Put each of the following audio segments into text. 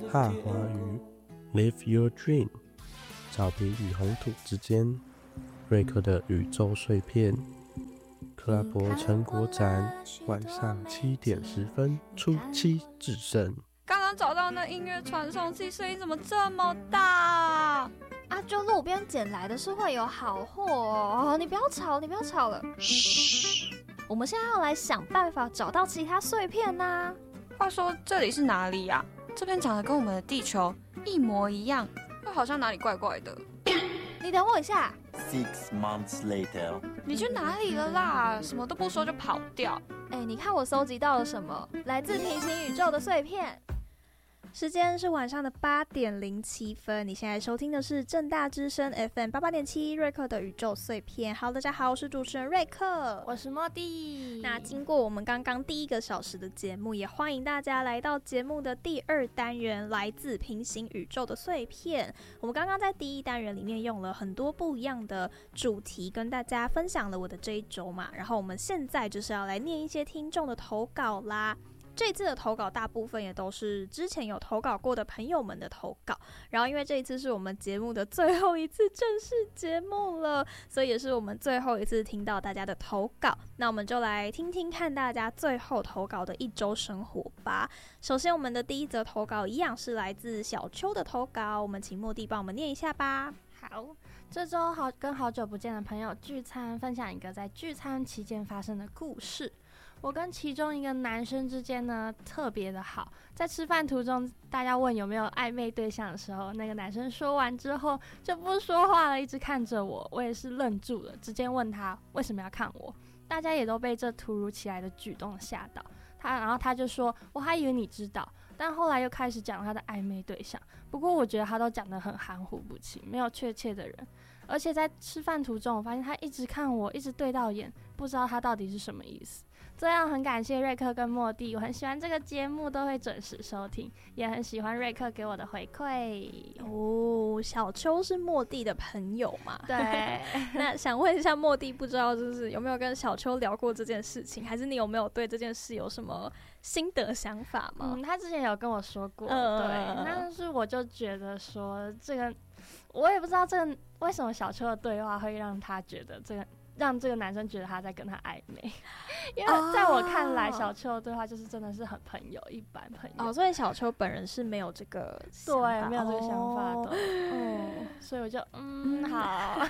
哈华语 Live Your Dream， 草坪与红土之间，瑞克的宇宙碎片。克拉伯成果展晚上7点10分初期制胜。 刚刚找到那音乐传送器，声音怎么这么大啊？就路边捡来的，是会有好货哦。你不要吵，你不要吵了。嘘，我们现在要来想办法找到其他碎片啊。 话说这里是哪里啊？这边长得跟我们的地球一模一样，又好像哪里怪怪的。 你等我一下。 6 months later， 你去哪里了啦？什么都不说就跑掉。 你看我搜集到了什么？来自平行宇宙的碎片。时间是晚上的8点07分，你现在收听的是政大之声 FM 88.7瑞克的宇宙碎片。Hello， 大家好，我是主持人瑞克， 我是莫蒂。 那经过我们刚刚第1个小时的节目，也欢迎大家来到节目的第2单元，来自平行宇宙的碎片。我们刚刚在第1单元里面用了很多不一样的主题，跟大家分享了我的这一周嘛。然后我们现在就是要来念一些听众的投稿啦。这次的投稿大部分也都是之前有投稿过的朋友们的投稿，然后因为这一次是我们节目的最后一次正式节目了，所以也是我们最后一次听到大家的投稿。那我们就来听听看大家最后投稿的一周生活吧。首先我们的第1则投稿一样是来自小邱的投稿，我们请莫蒂帮我们念一下吧。 好，这周跟好久不见的朋友聚餐，分享一个在聚餐期间发生的故事。我跟其中一个男生之间呢特别的好，在吃饭途中，大家问有没有暧昧对象的时候，那个男生说完之后就不说话了，一直看着我，我也是愣住了，直接问他为什么要看我。大家也都被这突如其来的举动吓到，然后他就说我还以为你知道，但后来又开始讲他的暧昧对象，不过我觉得他都讲得很含糊不清，没有确切的人。而且在吃饭途中，我发现他一直看我，一直对到眼，不知道他到底是什么意思。这样很感谢瑞克跟莫蒂，我很喜欢这个节目，都会准时收听，也很喜欢瑞克给我的回馈。 哦，小邱是莫蒂的朋友嘛？ 对。 那想问一下莫蒂，不知道就是有没有跟小邱聊过这件事情，还是你有没有对这件事有什么心得想法吗？ 他之前有跟我说过，对，但是我就觉得说这个，我也不知道这个为什么小邱的对话会让他觉得让这个男生觉得他在跟他暧昧，因为在我看来，小邱的对话就是真的是很朋友，一般朋友。 所以小邱本人是没有这个想法， 对，没有这个想法的。所以我就好。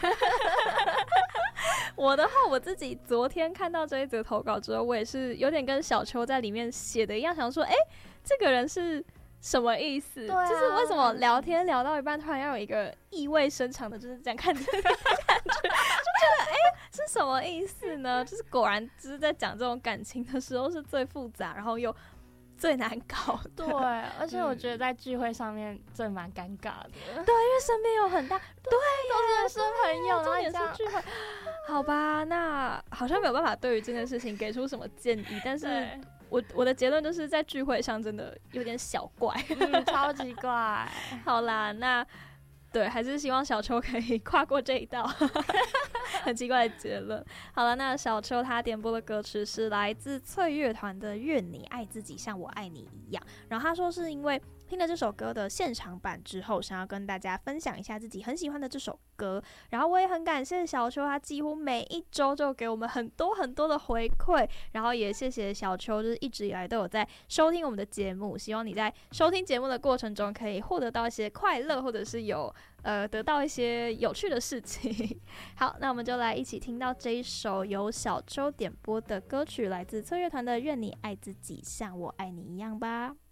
我的话，我自己昨天看到这一则投稿之后，我也是有点跟小邱在里面写的一样，想说，这个人是什么意思？ 对啊， 就是为什么聊天聊到一半，突然要有一个意味深长的，就是这样看着感觉，就觉得是什么意思呢？就是果然就是在讲这种感情的时候是最复杂，然后又最难搞的。 对，而且我觉得在聚会上面真蛮尴尬的。 对，因为身边有很大对都是朋友， 重点是聚会。好吧，那好像没有办法对于这件事情给出什么建议，但是我的结论就是在聚会上真的有点小怪， 超级怪。 好啦，那对，还是希望小邱可以跨过这一道很奇怪的结论。好了，那小邱他点播的歌曲是来自翠乐团的《愿你爱自己像我爱你一样》，然后他说是因为听了这首歌的现场版之后，想要跟大家分享一下自己很喜欢的这首歌。然后我也很感谢小邱，他几乎每一周就给我们很多很多的回馈。然后也谢谢小邱，就是一直以来都有在收听我们的节目。希望你在收听节目的过程中，可以获得到一些快乐，或者是有得到一些有趣的事情。好，那我们就来一起听到这一首由小邱点播的歌曲，来自翠乐团的《愿你爱自己像我爱你一样》吧。